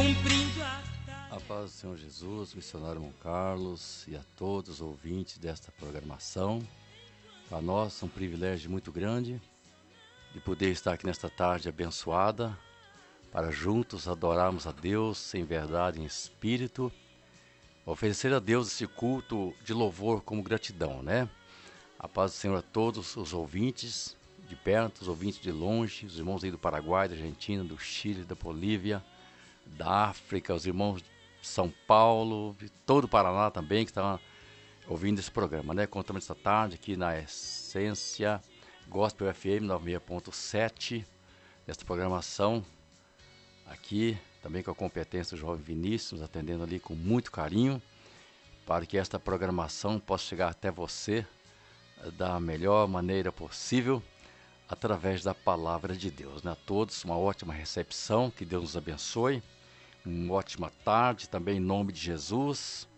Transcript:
A paz do Senhor Jesus, missionário irmão Carlos e a todos os ouvintes desta programação. Para nós é um privilégio muito grande de poder estar aqui nesta tarde abençoada para juntos adorarmos a Deus em verdade e em espírito, oferecer a Deus esse culto de louvor como gratidão, né? A paz do Senhor a todos os ouvintes de perto, os ouvintes de longe, os irmãos aí do Paraguai, da Argentina, do Chile, da Bolívia, da África, os irmãos de São Paulo, de todo o Paraná também que estão ouvindo esse programa, né? Contamos esta tarde aqui na Essência Gospel FM 96.7, nesta programação aqui, também com a competência do jovem Vinícius, atendendo ali com muito carinho, para que esta programação possa chegar até você da melhor maneira possível, através da palavra de Deus, né? A todos uma ótima recepção, que Deus nos abençoe, uma ótima tarde também em nome de Jesus.